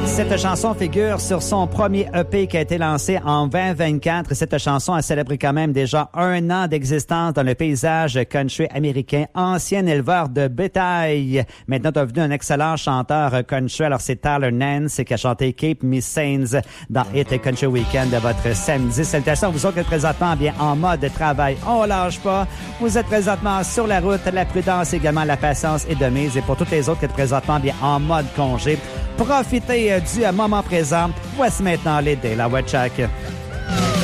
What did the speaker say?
Cette chanson figure sur son premier EP qui a été lancé en 2024. Cette chanson a célébré quand même déjà 1 an d'existence dans le paysage country américain. Ancien éleveur de bétail, maintenant devenu un excellent chanteur country. Alors c'est Tyler Nance qui a chanté Keep Me Sane dans Hit Country Weekend de votre samedi. Salutations, vous autres qui êtes présentement bien en mode de travail. On lâche pas. Vous êtes présentement sur la route. La prudence également, la patience est de mise. Et pour toutes les autres qui êtes présentement bien en mode congé, profitez du moment présent. Voici maintenant les Dale Howard Show.